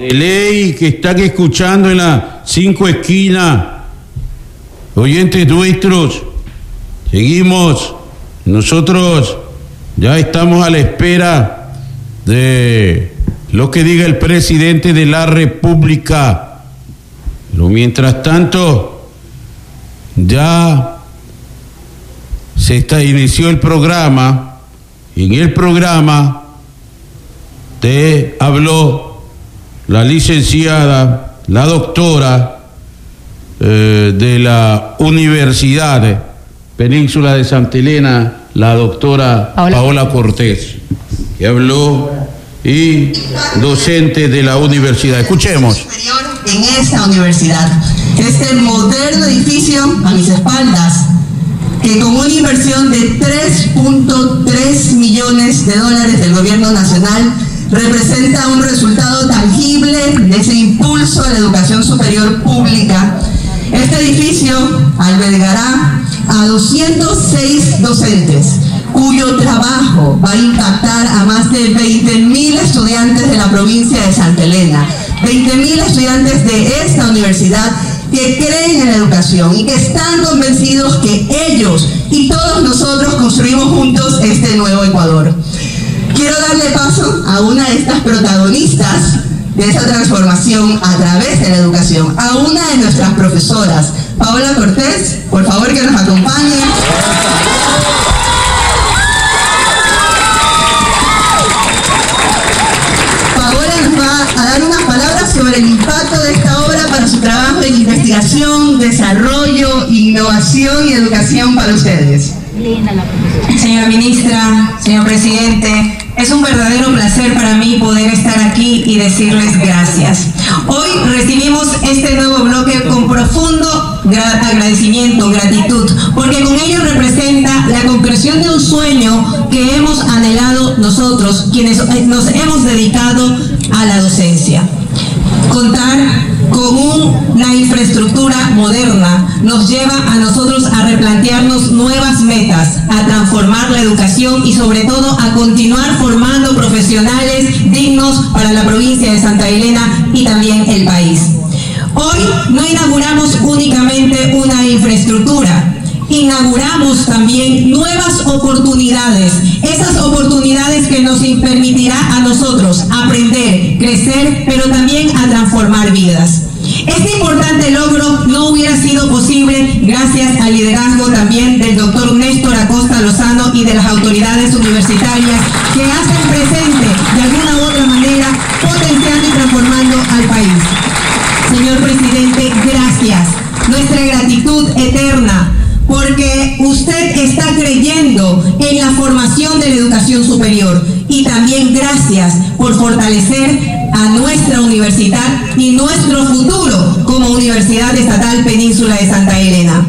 de ley que están escuchando en las 5 esquinas, oyentes nuestros, seguimos, nosotros ya estamos a la espera de lo que diga el presidente de la República, pero mientras tanto ya inició el programa, y en el programa te habló la licenciada, la doctora de la Universidad Península de Santa Elena, la doctora Paola Cortés, que habló, y docente de la universidad. Escuchemos. En esta universidad, este moderno edificio a mis espaldas, que con una inversión de 3.3 millones de dólares del gobierno nacional representa un resultado tangible de ese impulso a la educación superior pública. Este edificio albergará a 206 docentes, cuyo trabajo va a impactar a más de 20.000 estudiantes de la provincia de Santa Elena, 20.000 estudiantes de esta universidad que creen en la educación y que están convencidos que ellos y todos nosotros construimos juntos este nuevo Ecuador. Quiero darle paso a una de estas protagonistas de esa transformación a través de la educación, a una de nuestras profesoras, Paola Cortés, por favor que nos acompañe. Paola nos va a dar unas palabras sobre el impacto de esta obra para su trabajo en investigación, desarrollo, innovación y educación para ustedes. Señora ministra, señor presidente, es un verdadero placer para mí poder estar aquí y decirles gracias. Hoy recibimos este nuevo bloque con profundo agradecimiento, gratitud, porque con ello representa la concreción de un sueño que hemos anhelado nosotros, quienes nos hemos dedicado a la docencia. Contar con una infraestructura moderna nos lleva a nosotros a replantearnos nuevas metas, a transformar la educación y sobre todo a continuar formando profesionales dignos para la provincia de Santa Elena y también el país. Hoy no inauguramos únicamente una infraestructura, inauguramos también nuevas oportunidades, esas oportunidades que nos permitirá a nosotros aprender, crecer, pero también a transformar vidas. Este importante logro no hubiera sido posible gracias al liderazgo también del doctor Néstor Acosta Lozano y de las autoridades universitarias que hacen presente de alguna u otra manera, potenciando y transformando al país. Señor presidente, gracias. Nuestra gratitud eterna, porque usted está creyendo en la formación de la educación superior, y también gracias por fortalecer a nuestra universidad y nuestro futuro como Universidad Estatal Península de Santa Elena.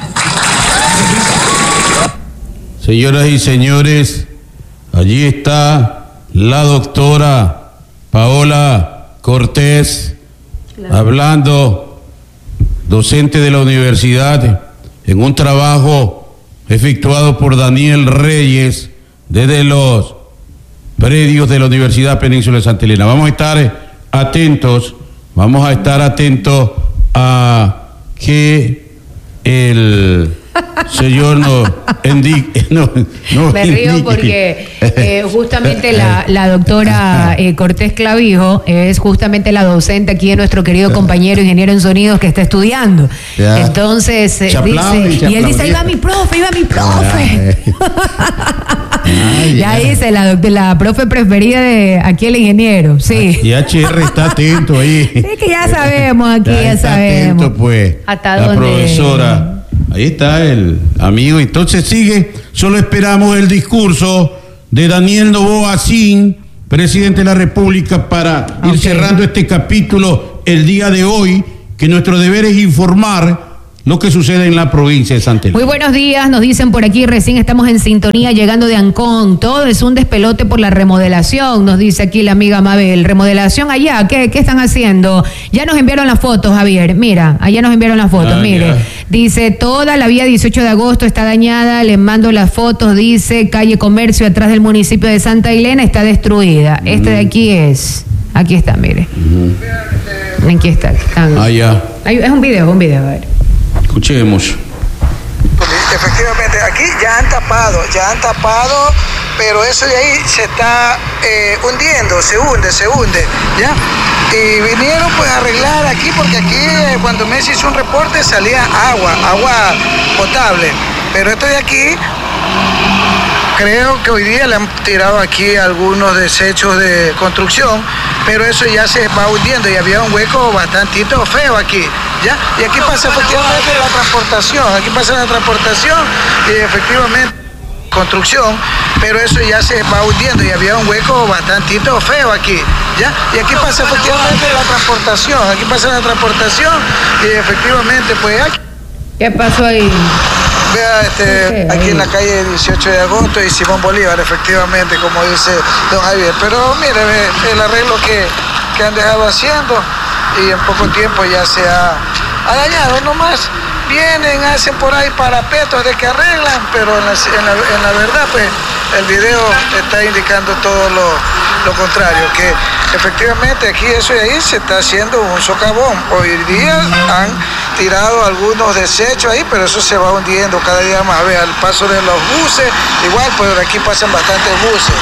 Señoras y señores, allí está la doctora Paola Cortés, hablando, docente de la universidad, en un trabajo efectuado por Daniel Reyes desde los predios de la Universidad Península de Santa Elena. Vamos a estar atentos a que el señor Me río porque justamente la doctora Cortés Clavijo es justamente la docente aquí de nuestro querido compañero ingeniero en sonidos que está estudiando. Ya. Entonces y él dice, ahí va mi profe. Ya dice la profe preferida de aquí el ingeniero, sí. Y HR está atento ahí. Sí, que ya sabemos aquí, ya sabemos. Atento, pues, hasta la dónde profesora. Ahí está el amigo. Entonces sigue, solo esperamos el discurso de Daniel Noboa Sin, presidente de la República, para ir cerrando este capítulo el día de hoy, que nuestro deber es informar lo que sucede en la provincia de Santa Elena. Muy buenos días, nos dicen por aquí, recién estamos en sintonía llegando de Ancón, todo es un despelote por la remodelación, nos dice aquí la amiga Mabel. Remodelación allá, ¿qué están haciendo? Ya nos enviaron las fotos, Javier, mira, allá nos enviaron las fotos, mire. Ya. Dice, toda la vía 18 de agosto está dañada, les mando las fotos, dice, calle Comercio atrás del municipio de Santa Elena está destruida. Este de aquí es... Aquí está, mire. Aquí está. Están. Ya. Es un video, a ver. Escuchemos. Efectivamente, aquí ya han tapado, pero eso de ahí se está hundiendo, se hunde, ¿ya? Y vinieron pues a arreglar aquí, porque aquí cuando Messi hizo un reporte salía agua potable, pero esto de aquí, creo que hoy día le han tirado aquí algunos desechos de construcción, pero eso ya se va hundiendo y había un hueco bastantito feo aquí, ¿ya? Y aquí pasa efectivamente la transportación y efectivamente construcción, pero eso ya se va hundiendo y había un hueco bastantito feo aquí, ¿ya? Y aquí pasa efectivamente la transportación y efectivamente pues aquí. ¿Qué pasó ahí? Vea, aquí en la calle 18 de agosto y Simón Bolívar, efectivamente, como dice don Javier. Pero mire, el arreglo que han dejado haciendo y en poco tiempo ya se ha dañado. Nomás vienen, hacen por ahí parapetos de que arreglan, pero en la verdad, pues, el video está indicando todo lo contrario, que efectivamente aquí eso de ahí se está haciendo un socavón. Hoy día han tirado algunos desechos ahí, pero eso se va hundiendo cada día más. Vea, el paso de los buses, igual, pues aquí pasan bastantes buses.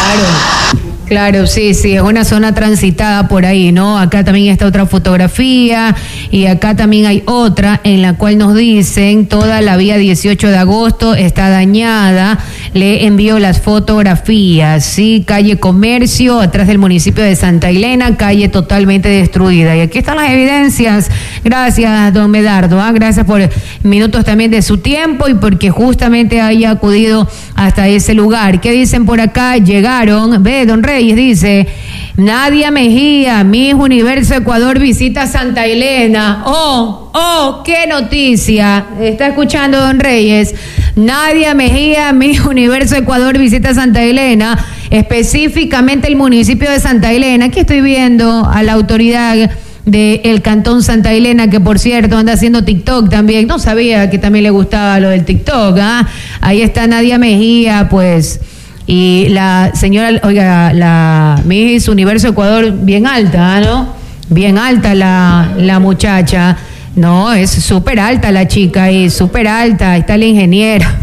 Claro, sí, es una zona transitada por ahí, ¿no? Acá también está otra fotografía y acá también hay otra en la cual nos dicen toda la vía 18 de agosto está dañada. Le envío las fotografías, sí, calle Comercio, atrás del municipio de Santa Elena, calle totalmente destruida. Y aquí están las evidencias. Gracias, don Medardo, gracias por minutos también de su tiempo y porque justamente haya acudido hasta ese lugar. ¿Qué dicen por acá? Llegaron, don Reyes dice, Nadia Mejía, Miss Universo Ecuador visita Santa Elena. Oh, qué noticia. Está escuchando don Reyes. Nadia Mejía, Miss Universo Ecuador visita Santa Elena, específicamente el municipio de Santa Elena. Aquí estoy viendo a la autoridad del Cantón Santa Elena, que por cierto anda haciendo TikTok también. No sabía que también le gustaba lo del TikTok. Ahí está Nadia Mejía, pues. Y la señora, la Miss Universo Ecuador, bien alta, ¿no? Bien alta la muchacha. No, es súper alta la chica y súper alta. Ahí está la ingeniera.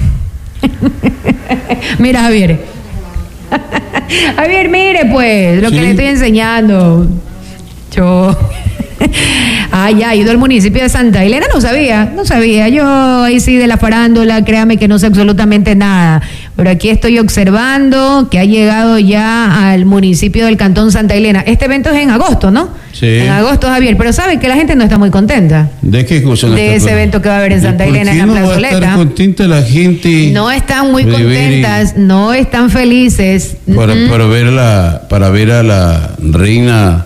Mira, Javier. Javier, mire, pues, lo que le estoy enseñando. Ya, ha ido al municipio de Santa Elena, no sabía, yo ahí sí de la farándula, créame que no sé absolutamente nada, pero aquí estoy observando que ha llegado ya al municipio del Cantón Santa Elena. Este evento es en agosto, ¿no? Sí. En agosto, Javier, pero sabe que la gente no está muy contenta. ¿De qué cosa? De ese evento que va a haber en Santa Elena, en la plazoleta. ¿No va a estar contenta la gente? No están muy contentas, no están felices. Para ver a la reina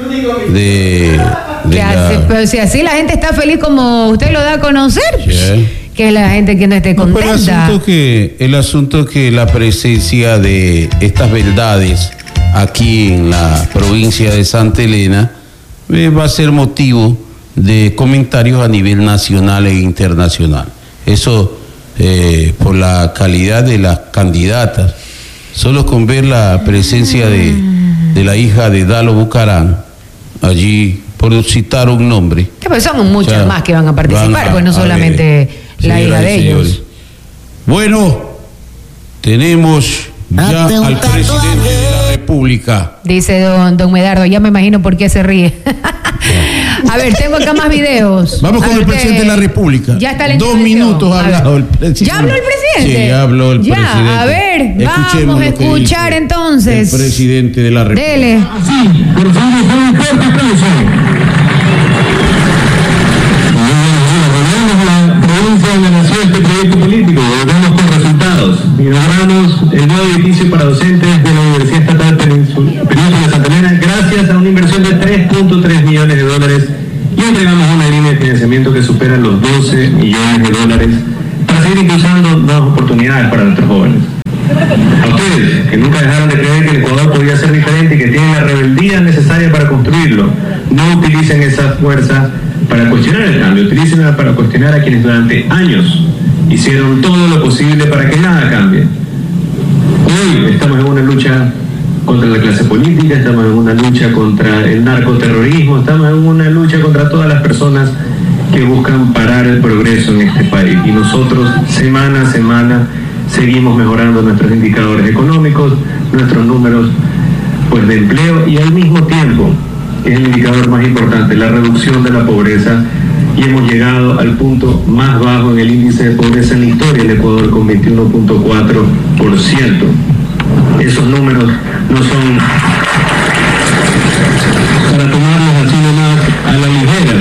pero si así la gente está feliz como usted lo da a conocer, que es la gente que no esté contenta. El asunto que la presencia de estas beldades aquí en la provincia de Santa Elena va a ser motivo de comentarios a nivel nacional e internacional. Eso por la calidad de las candidatas. Solo con ver la presencia de la hija de Dalo Bucarán allí, por citar un nombre. Pues son muchas más que van a participar, pues no solamente la hija de ellos. Bueno, tenemos ya al presidente de la República. Dice don Medardo, ya me imagino por qué se ríe. A ver, tengo acá más videos. Vamos con el presidente de la República. Ya está la 2 minutos ha hablado el presidente. ¿Ya habló el presidente? Sí, ya habló el presidente. A ver, vamos a escuchar entonces. El presidente de la República. Dele. Por favor, un fuerte aplauso. La provincia donde nació este proyecto político, volvemos con resultados. Inauguramos el nuevo edificio para docentes de la Universidad Estatal Península de Santa Elena gracias a una inversión de $3.3 millones y entregamos una línea de financiamiento que supera los $12 millones para seguir impulsando nuevas oportunidades para nuestros jóvenes. A ustedes, que nunca dejaron de creer que el Ecuador podía ser diferente y que tienen la rebeldía necesaria para construirlo, no utilicen esa fuerza para cuestionar el cambio, utilícenla para cuestionar a quienes durante años hicieron todo lo posible para que nada cambie. Hoy estamos en una lucha contra la clase política, estamos en una lucha contra el narcoterrorismo, estamos en una lucha contra todas las personas que buscan parar el progreso en este país. Y nosotros, semana a semana, seguimos mejorando nuestros indicadores económicos, nuestros números pues, de empleo, y al mismo tiempo, es el indicador más importante, la reducción de la pobreza, y hemos llegado al punto más bajo en el índice de pobreza en la historia del Ecuador, con 21.4%. Esos números no son para tomarlos así nomás a la ligera.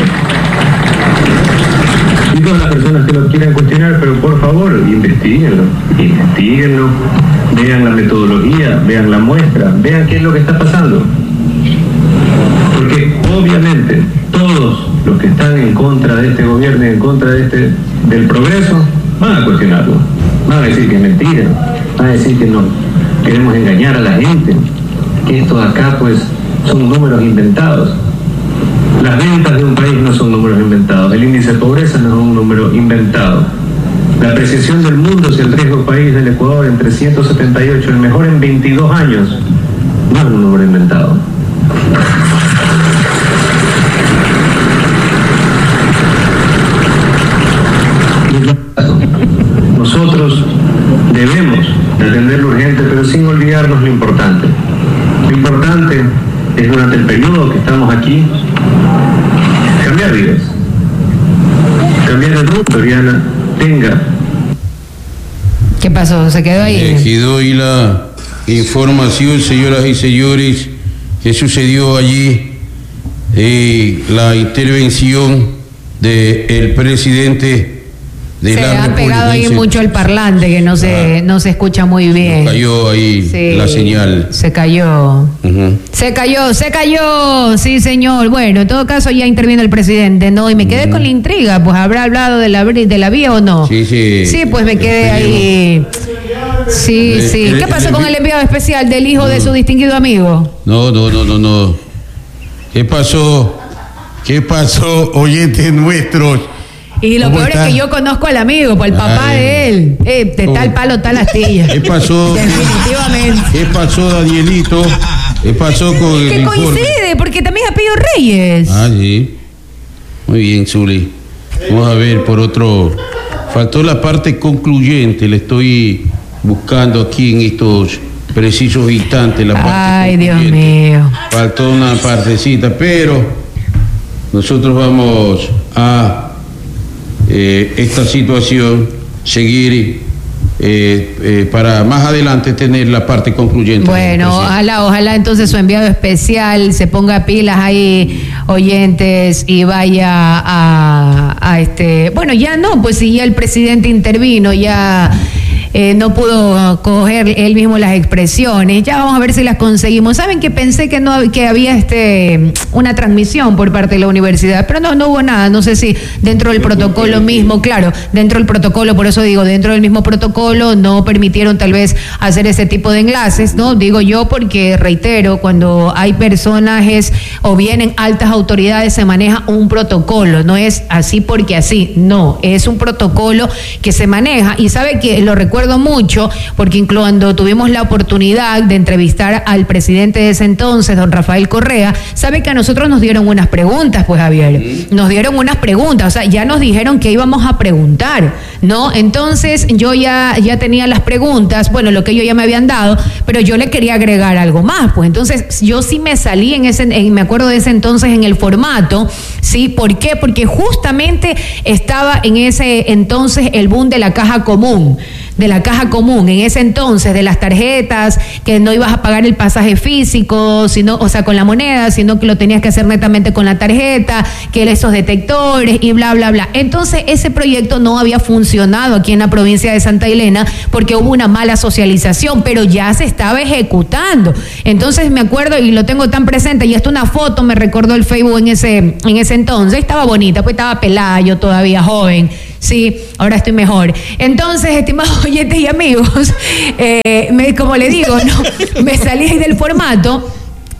Y todas las personas que lo quieran cuestionar, pero por favor, investiguenlo, vean la metodología, vean la muestra, vean qué es lo que está pasando. Porque obviamente todos los que están en contra de este gobierno y en contra del progreso van a cuestionarlo, van a decir que es mentira, van a decir que no queremos engañar a la gente, que esto acá pues son números inventados. Las ventas de un país no son números inventados, el índice de pobreza no es un número inventado. La apreciación del mundo hacia el riesgo país del Ecuador en 378, el mejor en 22 años, no es un número inventado. Nosotros debemos atender lo urgente, pero sin olvidarnos lo importante. Lo importante es, durante el periodo que estamos aquí, cambiar vidas, cambiar el rumbo, Diana, tenga. ¿Qué pasó? ¿Se quedó ahí? Quedó ahí la información, señoras y señores, que sucedió allí, la intervención del presidente de la República. Se ha pegado ahí mucho el parlante, que no se escucha muy bien. Cayó ahí la señal. Se cayó. Uh-huh. Se cayó, sí señor. Bueno, en todo caso ya interviene el presidente, ¿no? Y me quedé con la intriga, pues ¿habrá hablado de la vía o no? Sí. Sí, pues me quedé ahí. Sí. ¿Qué pasó con el enviado especial del hijo de su distinguido amigo? No. ¿Qué pasó, oyentes nuestros? Y lo peor es que yo conozco al amigo, pues el papá de él. De tal palo, tal astilla. ¿Qué pasó? Definitivamente. ¿Qué pasó, Danielito? ¿Qué pasó con el que coincide, informe? porque también es apellido Reyes. Sí. Muy bien, Zuli. Vamos a ver por otro. Faltó la parte concluyente, le estoy buscando aquí en estos precisos instantes la parte. Ay, Dios mío. Faltó una partecita, pero nosotros vamos a esta situación seguir para más adelante tener la parte concluyente. Bueno, ojalá entonces su enviado especial se ponga pilas ahí, oyentes, y vaya a bueno, ya no, pues si ya el presidente intervino, ya no pudo coger él mismo las expresiones. Ya vamos a ver si las conseguimos. Saben que pensé que había una transmisión por parte de la universidad, pero no hubo nada. No sé si dentro del protocolo mismo, claro, dentro del protocolo, por eso digo, dentro del mismo protocolo no permitieron tal vez hacer ese tipo de enlaces, ¿no? Digo yo porque, reitero, cuando hay personajes o vienen altas autoridades se maneja un protocolo, no es así porque así, no, es un protocolo que se maneja. Y sabe que lo recuerdo mucho porque cuando tuvimos la oportunidad de entrevistar al presidente de ese entonces, don Rafael Correa, sabe que a nosotros nos dieron unas preguntas, pues Javier, nos dieron unas preguntas, o sea, ya nos dijeron que íbamos a preguntar, ¿no? Entonces yo ya tenía las preguntas, bueno, lo que ellos ya me habían dado, pero yo le quería agregar algo más, pues entonces yo sí me salí me acuerdo de ese entonces en el formato, ¿sí? ¿Por qué? Porque justamente estaba en ese entonces el boom de la caja común, en ese entonces, de las tarjetas, que no ibas a pagar el pasaje físico, sino, o sea, con la moneda, sino que lo tenías que hacer netamente con la tarjeta, que esos detectores y bla, bla, bla. Entonces, ese proyecto no había funcionado aquí en la provincia de Santa Elena porque hubo una mala socialización, pero ya se estaba ejecutando. Entonces, me acuerdo y lo tengo tan presente, y hasta una foto me recordó el Facebook en ese entonces. Estaba bonita, pues estaba pelada, yo todavía joven. Sí, ahora estoy mejor. Entonces, estimados oyentes y amigos, como le digo, ¿no? Me salí del formato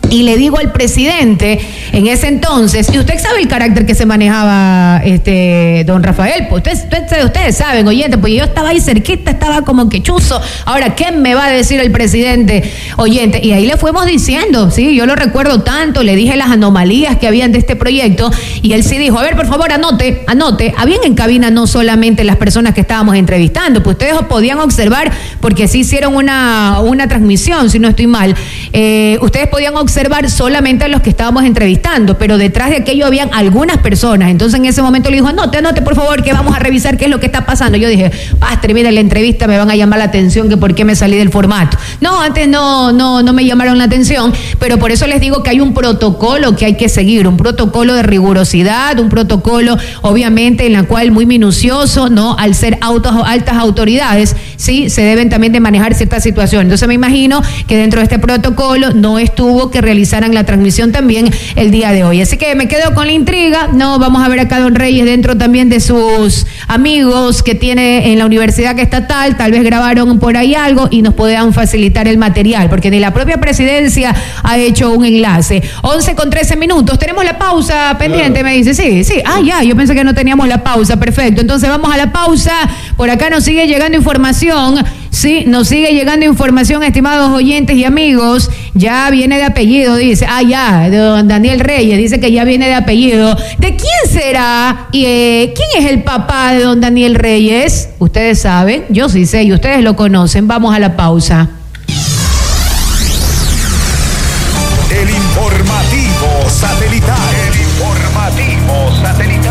Y le digo al presidente en ese entonces, y usted sabe el carácter que se manejaba don Rafael, pues ustedes saben, oyente, pues yo estaba ahí cerquita, estaba como que chuzo. Ahora, ¿qué me va a decir el presidente, oyente? Y ahí le fuimos diciendo, sí, yo lo recuerdo tanto, le dije las anomalías que habían de este proyecto, y él sí dijo, a ver, por favor, anote. Habían en cabina no solamente las personas que estábamos entrevistando, pues ustedes podían observar, porque sí hicieron una transmisión, si no estoy mal, ustedes podían observar solamente a los que estábamos entrevistando, pero detrás de aquello habían algunas personas. Entonces en ese momento le dijo, anote por favor, que vamos a revisar qué es lo que está pasando. Yo dije, termina la entrevista, me van a llamar la atención que por qué me salí del formato. No, antes no me llamaron la atención, pero por eso les digo que hay un protocolo que hay que seguir, un protocolo de rigurosidad, un protocolo obviamente en la cual muy minucioso, ¿no? Al ser altas autoridades, sí, se deben también de manejar ciertas situaciones. Entonces me imagino que dentro de este protocolo no estuvo que realizaran la transmisión también el día de hoy. Así que me quedo con la intriga. No, vamos a ver acá a don Reyes dentro también de sus amigos que tiene en la Universidad Estatal, tal vez grabaron por ahí algo y nos puedan facilitar el material, porque ni la propia presidencia ha hecho un enlace. 11:13. Tenemos la pausa pendiente, me dice. Sí. Yo pensé que no teníamos la pausa. Perfecto. Entonces vamos a la pausa. Por acá nos sigue llegando información. Sí, nos sigue llegando información, estimados oyentes y amigos. Ya viene de apellido, dice. De don Daniel Reyes, dice que ya viene de apellido. ¿De quién será? ¿Quién es el papá de don Daniel Reyes? Ustedes saben, yo sí sé y ustedes lo conocen. Vamos a la pausa. El informativo satelital.